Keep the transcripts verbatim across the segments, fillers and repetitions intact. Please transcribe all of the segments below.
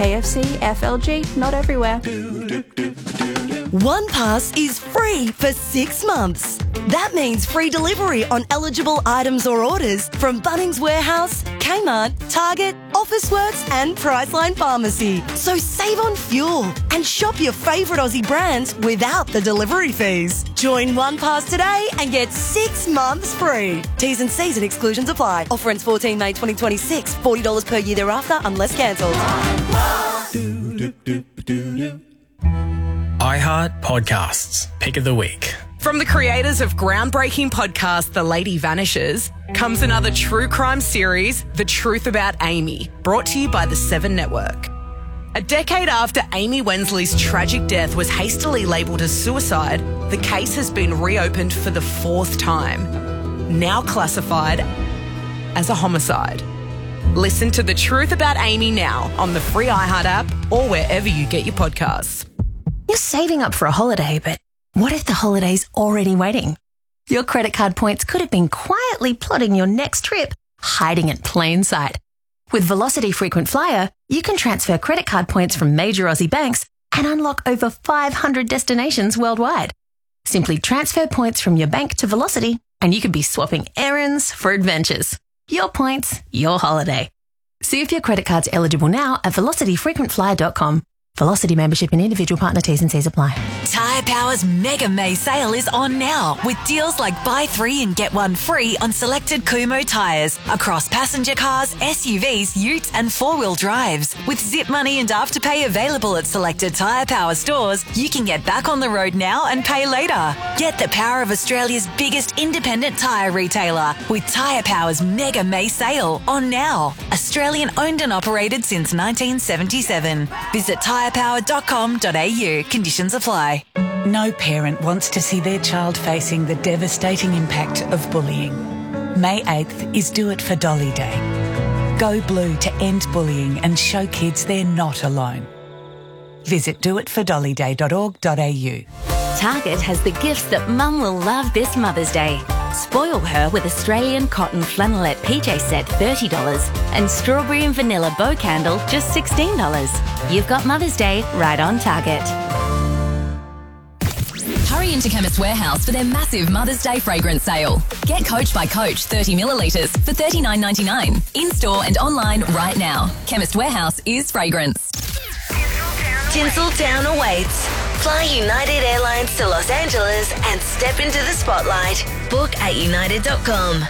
K F C, F L G, not everywhere. OnePass is free for six months. That means free delivery on eligible items or orders from Bunnings Warehouse, Kmart, Target, Officeworks and Priceline Pharmacy. So save on fuel and shop your favourite Aussie brands without the delivery fees. Join OnePass today and get six months free. T's and C's and exclusions apply. Offer ends fourteen May twenty twenty-six. forty dollars per year thereafter unless cancelled. iHeart Podcasts, Pick of the Week. From the creators of groundbreaking podcast The Lady Vanishes comes another true crime series, The Truth About Amy, brought to you by the Seven Network. A decade after Amy Wensley's tragic death was hastily labelled as suicide, the case has been reopened for the fourth time, now classified as a homicide. Listen to The Truth About Amy now on the free iHeart app or wherever you get your podcasts. You're saving up for a holiday, but what if the holiday's already waiting? Your credit card points could have been quietly plotting your next trip, hiding in plain sight. With Velocity Frequent Flyer, you can transfer credit card points from major Aussie banks and unlock over five hundred destinations worldwide. Simply transfer points from your bank to Velocity and you could be swapping errands for adventures. Your points, your holiday. See if your credit card's eligible now at velocity frequent flyer dot com. Velocity membership and individual partner T's and C's apply. Tyre Power's Mega May sale is on now with deals like buy three and get one free on selected Kumho tyres across passenger cars, S U Vs, utes and four-wheel drives. With Zip Money and Afterpay available at selected Tyre Power stores, you can get back on the road now and pay later. Get the power of Australia's biggest independent tyre retailer with Tyre Power's Mega May sale on now. Australian owned and operated since nineteen seventy-seven. Visit tyre power dot com dot a u. Conditions apply. No parent wants to see their child facing the devastating impact of bullying. May eighth is Do It for Dolly Day. Go blue to end bullying and show kids they're not alone. Visit do it for dolly day dot org dot a u. Target has the gifts that Mum will love this Mother's Day. Spoil her with Australian cotton flannelette P J set thirty dollars and strawberry and vanilla bow candle just sixteen dollars. You've got Mother's Day right on Target. Hurry into Chemist Warehouse for their massive Mother's Day fragrance sale. Get Coach by Coach thirty millilitres for thirty-nine ninety-nine. In-store and online right now. Chemist Warehouse is fragrance. Tinseltown awaits. Fly United Airlines to Los Angeles and step into the spotlight. Book at united dot com.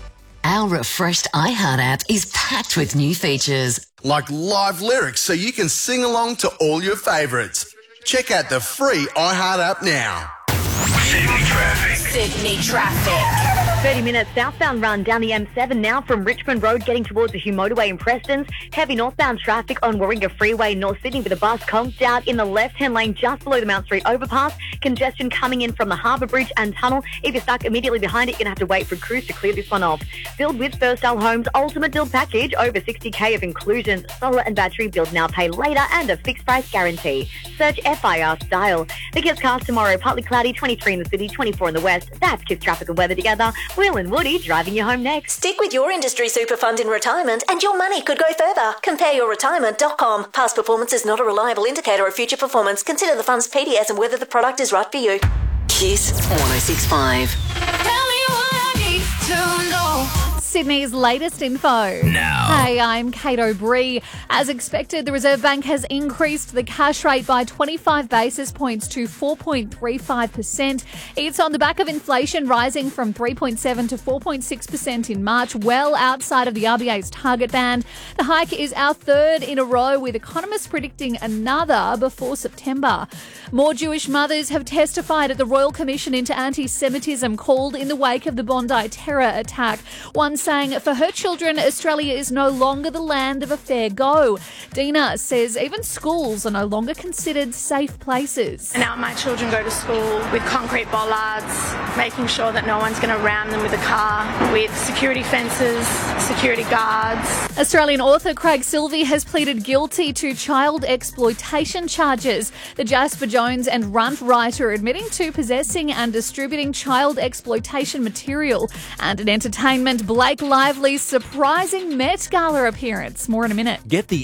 Our refreshed iHeart app is packed with new features. Like live lyrics so you can sing along to all your favourites. Check out the free iHeart app now. Sydney traffic. Sydney traffic. thirty minutes southbound run down the M seven now from Richmond Road getting towards the Hume Motorway in Preston's. Heavy northbound traffic on Warringah Freeway, North Sydney with a bus conked out in the left-hand lane just below the Mount Street overpass. Congestion coming in from the Harbour Bridge and tunnel. If you're stuck immediately behind it, you're going to have to wait for crews to clear this one off. Build with First Style Homes Ultimate Build Package. Over sixty K of inclusions. Solar and battery build now, pay later and a fixed price guarantee. Search F I R Style. The Kids Cast tomorrow, partly cloudy, twenty-three in the city, twenty-four in the west. That's Kids Traffic and Weather together. Will and Woody driving you home next. Stick with your industry super fund in retirement and your money could go further. compare your retirement dot com. Past performance is not a reliable indicator of future performance. Consider the fund's P D S and whether the product is right for you. Kiss one oh six point five. Tell me what I need to know. Sydney's latest info. Now. Hey, I'm Kate O'Bree. As expected, the Reserve Bank has increased the cash rate by twenty-five basis points to four point three five percent. It's on the back of inflation rising from three point seven to four point six percent in March, well outside of the R B A's target band. The hike is our third in a row, with economists predicting another before September. More Jewish mothers have testified at the Royal Commission into Anti-Semitism called in the wake of the Bondi terror attack. One saying for her children, Australia is no longer the land of a fair go. Dina says even schools are no longer considered safe places. And now my children go to school with concrete bollards, making sure that no one's going to ram them with a car, with security fences, security guards. Australian author Craig Silvey has pleaded guilty to child exploitation charges. The Jasper Jones and Runt writer admitting to possessing and distributing child exploitation material. And in entertainment, Blake Lively's surprising Met Gala appearance. More in a minute. Get the